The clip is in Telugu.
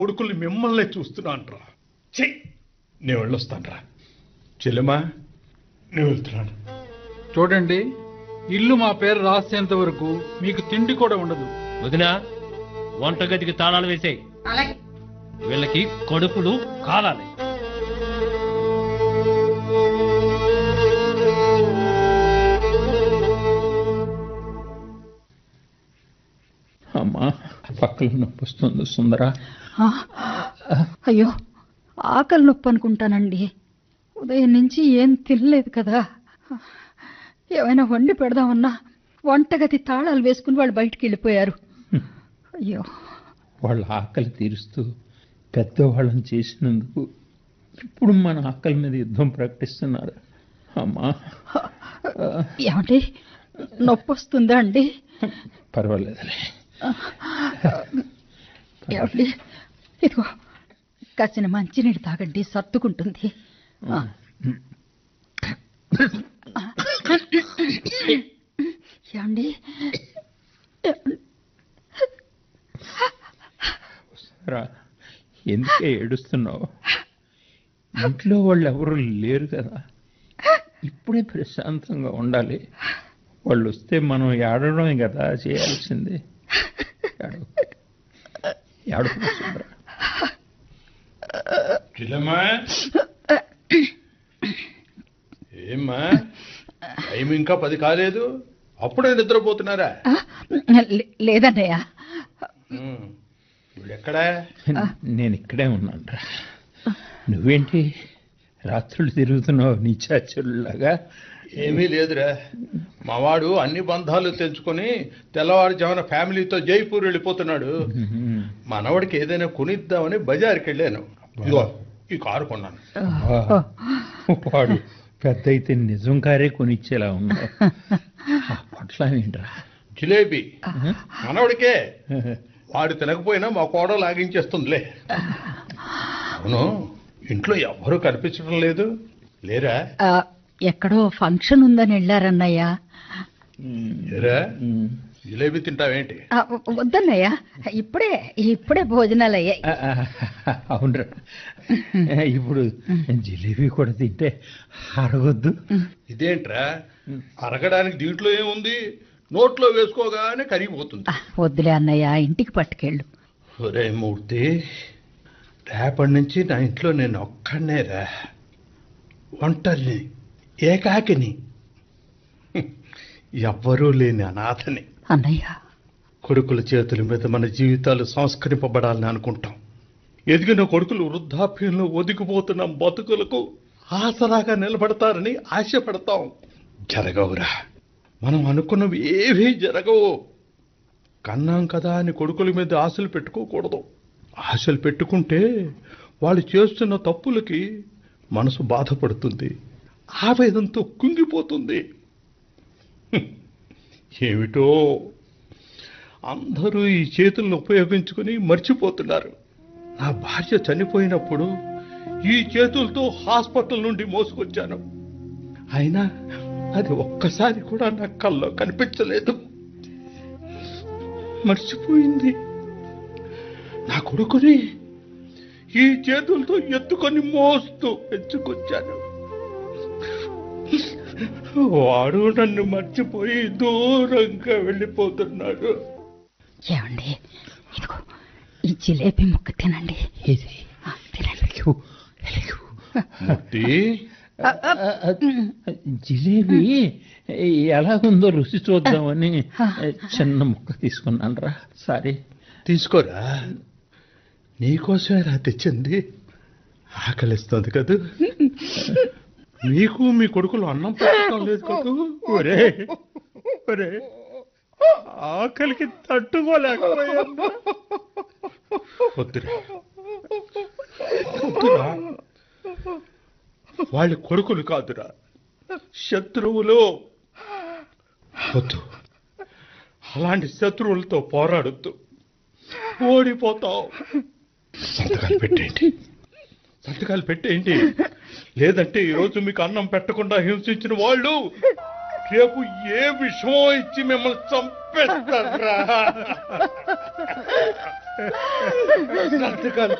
కొడుకుల్ని మిమ్మల్ని చూస్తున్నాను రా. నేను వెళ్ళొస్తాను రా. చెల్లెమ్మా, నేను వెళ్తున్నాను. చూడండి, ఇల్లు మా పేరు రాసేంత వరకు మీకు తిండి కూడా ఉండదు. వదినా, వంటగదికి తాళాలు వేసాయి. అలాగే. వీళ్ళకి కడుపులు కాలాలి. అమ్మా, పక్కన నొప్పి వస్తుంది సుందర. అయ్యో, ఆకలి నొప్పి అనుకుంటానండి. ఉదయం నుంచి ఏం తినలేదు కదా. ఏమైనా వండి పెడదామన్నా వంటగది తాళాలు వేసుకుని వాళ్ళు బయటికి వెళ్ళిపోయారు. అయ్యో, వాళ్ళ ఆకలి తీరుస్తూ పెద్దవాళ్ళని చేసినందుకు ఇప్పుడు మన ఆకలి మీద యుద్ధం ప్రకటిస్తున్నారు. అమ్మా, ఏమండి, నొప్పి వస్తుందా అండి? పర్వాలేదులే. ఏమండి, ఇదిగో కాసిన మంచినీళ్ళు తాగండి, సర్దుకుంటుంది. ఏమండి, ఎందుకే ఏడుస్తున్నావు? ఇంట్లో వాళ్ళు ఎవరు లేరు కదా, ఇప్పుడే ప్రశాంతంగా ఉండాలి. వాళ్ళు వస్తే మనం ఏడవడమే కదా చేయాల్సింది. చెల్లెమ్మా, ఏమ్మా, టైం ఇంకా 10 కాలేదు, అప్పుడే నిద్రపోతున్నారా? లేదన్నయ్య. ఎక్కడా? నేను ఇక్కడే ఉన్నాను రా. నువ్వేంటి రాత్రులు తిరుగుతున్నావు నీచాచుల్లాగా? ఏమీ లేదురా, మావాడు అన్ని బంధాలు తెంచుకొని తెల్లవారుజామున ఫ్యామిలీతో జైపూర్ వెళ్ళిపోతున్నాడు. మనవాడికి ఏదైనా కొనిద్దామని బజార్కి వెళ్ళాను. ఇదిగో ఈ కారు కొన్నాను. వాడు పెద్ద అయితే నిజం కారే కొనిచ్చేలా ఉన్నావు. పట్ల ఏంట్రా? జిలేబీ మనవాడికే. వాడు తినకపోయినా మా కోడ లాగించేస్తుందిలే. అవును, ఇంట్లో ఎవ్వరూ కనిపించడం లేదు. లేరా? ఎక్కడో ఫంక్షన్ ఉందని వెళ్ళారన్నయ్య. జిలేబీ తింటావేంటి? వద్దన్నయ్య, ఇప్పుడే భోజనాలు అయ్యాయి. అవునరా, ఇప్పుడు జిలేబీ కూడా తింటే అరగొద్దు. ఇదేంట్రా అరగడానికి? దీంట్లో ఏముంది, నోట్లో వేసుకోగానే కరిగిపోతుంది. వద్దులే అన్నయ్య, ఇంటికి పట్టుకెళ్ళు. ఒరే మూర్తి, రేపటి నుంచి నా ఇంట్లో నేను ఒక్కడనేరా, ఒంటరిని, ఏకాకిని, ఎవ్వరూ లేని అనాథని. అన్నయ్య, కొడుకుల చేతుల మీద మన జీవితాలు సంస్కరింపబడాలని అనుకుంటాం. ఎదిగిన కొడుకులు వృద్ధాప్యంలో ఒదిగిపోతున్న బతుకులకు ఆసరాగా నిలబడతారని ఆశపడతాం. జరగవురా, మనం అనుకున్నవి ఏవీ జరగవు. కన్నాం కదా అని కొడుకుల మీద ఆశలు పెట్టుకోకూడదు. ఆశలు పెట్టుకుంటే వాళ్ళు చేస్తున్న తప్పులకి మనసు బాధపడుతుంది, ఆవేదంతో కుంగిపోతుంది. ఏమిటో అందరూ ఈ చేతులను ఉపయోగించుకుని మర్చిపోతున్నారు. నా భార్య చనిపోయినప్పుడు ఈ చేతులతో హాస్పిటల్ నుండి మోసుకొచ్చాను. అయినా అది ఒక్కసారి కూడా నా కల్లో కనిపించలేదు. మర్చిపోయింది. నా కొడుకుని ఈ చేతులతో ఎత్తుకొని మోస్తూ పెంచుకొచ్చాను. వాడు నన్ను మర్చిపోయి దూరంగా వెళ్ళిపోతున్నాడు. ఏమండి, ఇదిగో ఈ జిలేబీ ముక్క తినండి. జిలేబీ ఎలాగుందో రుచి చూద్దామని చిన్న ముక్క తీసుకున్నాను రా. సారీ. తీసుకోరా, నీకోసమే రా తెచ్చింది. ఆకలిస్తుంది కదూ. మీకు మీ కొడుకులు అన్నం పెట్టడం లేదు కదూ. ఒరే ఒరే, ఆకలికి తట్టుకోలేకపోయాను. వద్దురా వద్దురా, వాళ్ళ కొడుకులు కాదురా, శత్రువులు. వద్దు, అలాంటి శత్రువులతో పోరాడొద్దు, ఓడిపోతావు. సంతకాలు పెట్టేయండి. లేదంటే ఈరోజు మీకు అన్నం పెట్టకుండా హింసించిన వాళ్ళు రేపు ఏ విషయం ఇచ్చి మిమ్మల్ని చంపేస్తారా? సంతకాలు